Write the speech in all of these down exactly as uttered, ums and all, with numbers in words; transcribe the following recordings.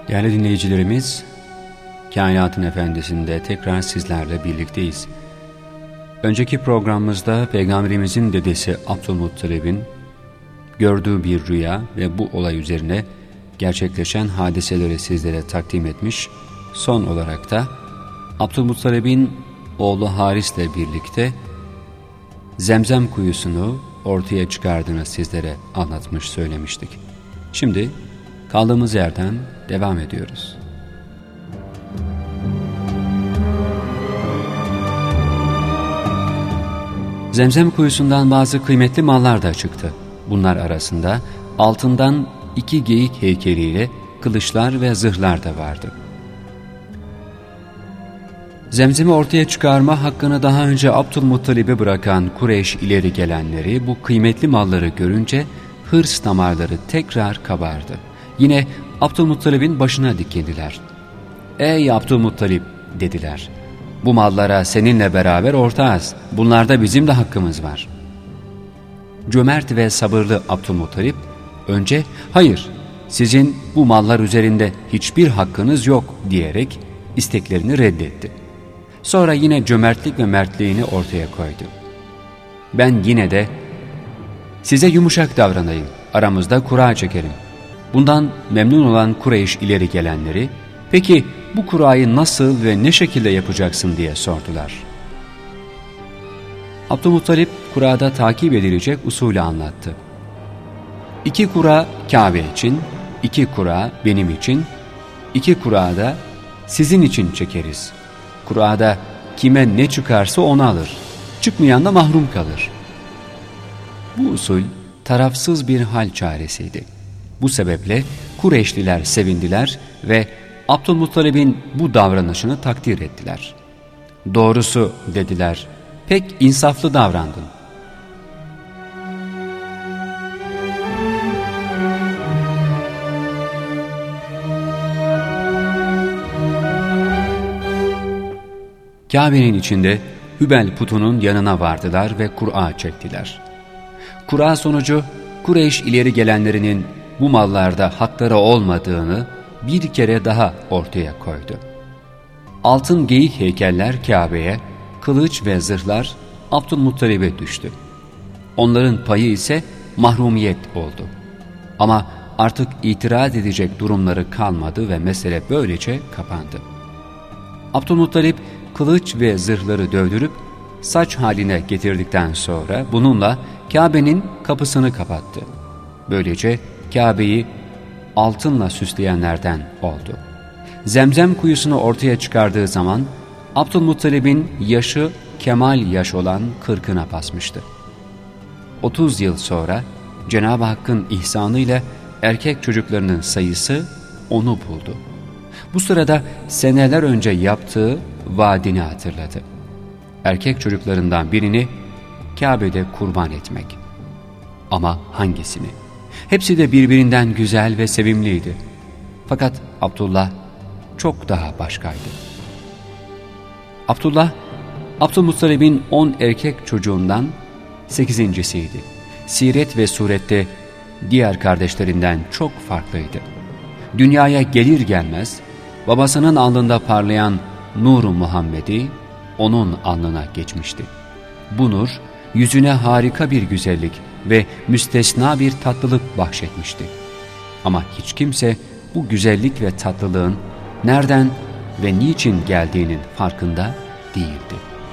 Değerli dinleyicilerimiz, Kainatın Efendisi'nde tekrar sizlerle birlikteyiz. Önceki programımızda Peygamberimizin dedesi Abdülmuttalib'in gördüğü bir rüya ve bu olay üzerine gerçekleşen hadiseleri sizlere takdim etmiş. Son olarak da Abdülmuttalib'in oğlu Haris'le birlikte Zemzem kuyusunu ortaya çıkardığını sizlere anlatmış, söylemiştik. Şimdi kaldığımız yerden devam ediyoruz. Zemzem kuyusundan bazı kıymetli mallar da çıktı. Bunlar arasında altından iki geyik heykeliyle kılıçlar ve zırhlar da vardı. Zemzem'i ortaya çıkarma hakkını daha önce Abdülmuttalib'e bırakan Kureyş ileri gelenleri bu kıymetli malları görünce hırs damarları tekrar kabardı. Yine Abdülmuttalib'in başına dikildiler. "Ey Abdülmuttalib," dediler, "bu mallara seninle beraber ortağız. Bunlarda bizim de hakkımız var." Cömert ve sabırlı Abdülmuttalib önce "Hayır, sizin bu mallar üzerinde hiçbir hakkınız yok," diyerek isteklerini reddetti. Sonra yine cömertlik ve mertliğini ortaya koydu. "Ben yine de size yumuşak davranayım, aramızda kura çekelim." Bundan memnun olan Kureyş ileri gelenleri, "Peki bu kurayı nasıl ve ne şekilde yapacaksın?" diye sordular. Abdülmuttalib kurada takip edilecek usulü anlattı. İki kura Kabe için, iki kura benim için, iki kura da sizin için çekeriz. Kurada kime ne çıkarsa onu alır, çıkmayan da mahrum kalır. Bu usul tarafsız bir hal çaresiydi. Bu sebeple Kureyşliler sevindiler ve Abdülmuttalib'in bu davranışını takdir ettiler. "Doğrusu," dediler, "pek insaflı davrandın." Kabe'nin içinde Hübel putunun yanına vardılar ve Kur'a çektiler. Kur'a sonucu Kureyş ileri gelenlerinin bu mallarda hakları olmadığını bir kere daha ortaya koydu. Altın geyik heykeller Kabe'ye, kılıç ve zırhlar Abdülmuttalib'e düştü. Onların payı ise mahrumiyet oldu. Ama artık itiraz edecek durumları kalmadı ve mesele böylece kapandı. Abdülmuttalib kılıç ve zırhları dövdürüp saç haline getirdikten sonra bununla Kabe'nin kapısını kapattı. Böylece Kabe'yi altınla süsleyenlerden oldu. Zemzem kuyusunu ortaya çıkardığı zaman Abdülmuttalib'in yaşı kemal yaş olan kırkına basmıştı. otuz yıl sonra Cenab-ı Hakk'ın ihsanıyla erkek çocuklarının sayısı onu buldu. Bu sırada seneler önce yaptığı vaadini hatırladı. Erkek çocuklarından birini Kabe'de kurban etmek. Ama hangisini? Hepsi de birbirinden güzel ve sevimliydi. Fakat Abdullah çok daha başkaydı. Abdullah, Abdülmuttalib'in on erkek çocuğundan sekizincisiydi. Siret ve surette diğer kardeşlerinden çok farklıydı. Dünyaya gelir gelmez babasının alnında parlayan Nur-u Muhammed'i onun alnına geçmişti. Bu nur yüzüne harika bir güzellik ve müstesna bir tatlılık bahşetmişti. Ama hiç kimse bu güzellik ve tatlılığın nereden ve niçin geldiğinin farkında değildi.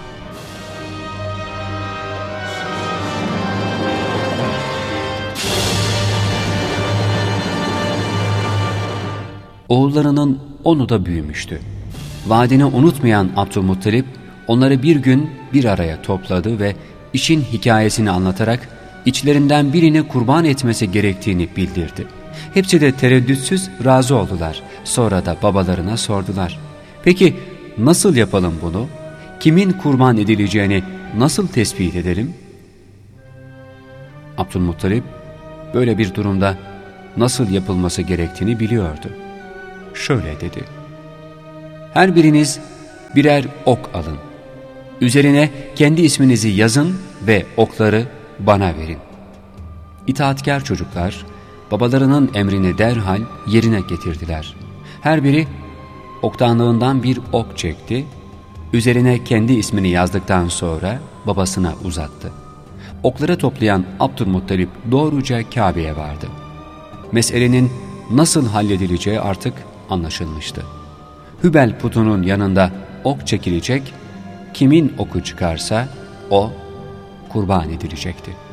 Oğullarının onu da büyümüştü. Vaadini unutmayan Abdülmuttalib onları bir gün bir araya topladı ve işin hikayesini anlatarak içlerinden birini kurban etmesi gerektiğini bildirdi. Hepsi de tereddütsüz razı oldular. Sonra da babalarına sordular. "Peki nasıl yapalım bunu? Kimin kurban edileceğini nasıl tespit edelim?" Abdülmuttalib böyle bir durumda nasıl yapılması gerektiğini biliyordu. Şöyle dedi: "Her biriniz birer ok alın. Üzerine kendi isminizi yazın ve okları bana verin." İtaatkar çocuklar babalarının emrini derhal yerine getirdiler. Her biri oktanlığından bir ok çekti, üzerine kendi ismini yazdıktan sonra babasına uzattı. Okları toplayan Abdülmuttalip doğruca Kabe'ye vardı. Meselenin nasıl halledileceği artık anlaşılmıştı. Hübel putunun yanında ok çekilecek, kimin oku çıkarsa o kurban edilecekti.